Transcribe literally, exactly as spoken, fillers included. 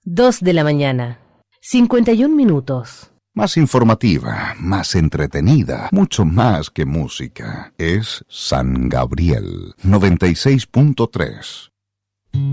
Dos de la mañana, cincuenta y un minutos. Más informativa, más entretenida, mucho más que música. Es San Gabriel noventa y seis punto tres.